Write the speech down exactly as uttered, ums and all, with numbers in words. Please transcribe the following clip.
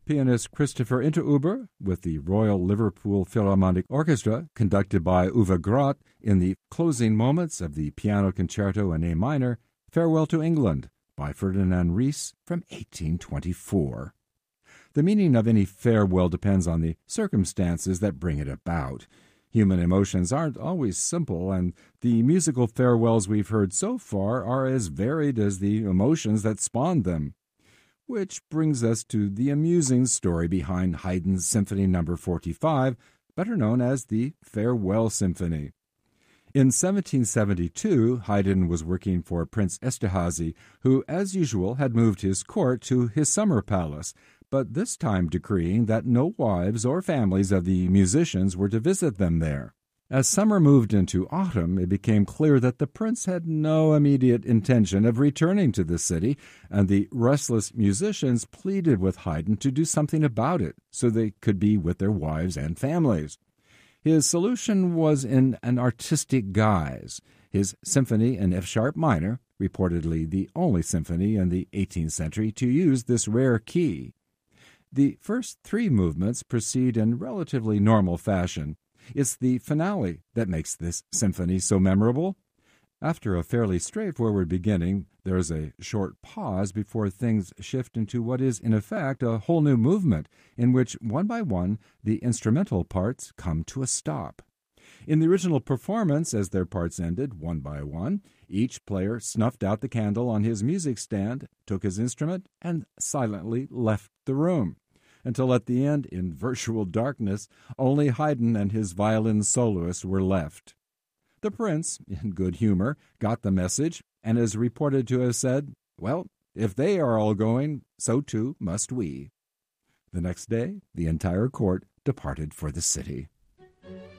Pianist Christopher Interhuber, with the Royal Liverpool Philharmonic Orchestra, conducted by Uwe Groth in the closing moments of the Piano Concerto in A minor, Farewell to England, by Ferdinand Ries from eighteen twenty-four. The meaning of any farewell depends on the circumstances that bring it about. Human emotions aren't always simple, and the musical farewells we've heard so far are as varied as the emotions that spawned them. Which brings us to the amusing story behind Haydn's Symphony number forty-five, better known as the Farewell Symphony. In seventeen seventy-two, Haydn was working for Prince Esterhazy, who, as usual, had moved his court to his summer palace, but this time decreeing that no wives or families of the musicians were to visit them there. As summer moved into autumn, it became clear that the prince had no immediate intention of returning to the city, and the restless musicians pleaded with Haydn to do something about it so they could be with their wives and families. His solution was in an artistic guise. His symphony in F-sharp minor, reportedly the only symphony in the eighteenth century to use this rare key. The first three movements proceed in relatively normal fashion. It's the finale that makes this symphony so memorable. After a fairly straightforward beginning, there's a short pause before things shift into what is, in effect, a whole new movement, in which, one by one, the instrumental parts come to a stop. In the original performance, as their parts ended, one by one, each player snuffed out the candle on his music stand, took his instrument, and silently left the room, until at the end, in virtual darkness, only Haydn and his violin soloist were left. The prince, in good humor, got the message, and is reported to have said, "Well, if they are all going, so too must we." The next day, the entire court departed for the city.